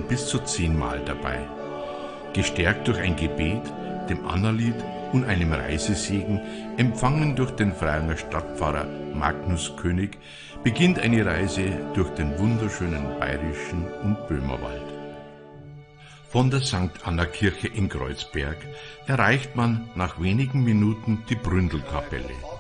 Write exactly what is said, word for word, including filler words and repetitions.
bis zu zehnmal dabei. Gestärkt durch ein Gebet, dem Annerlied und einem Reisesegen, empfangen durch den Frainger Stadtpfarrer Magnus König, beginnt eine Reise durch den wunderschönen Bayerischen und Böhmerwald. Von der Sankt Anna Kirche in Kreuzberg erreicht man nach wenigen Minuten die Bründelkapelle.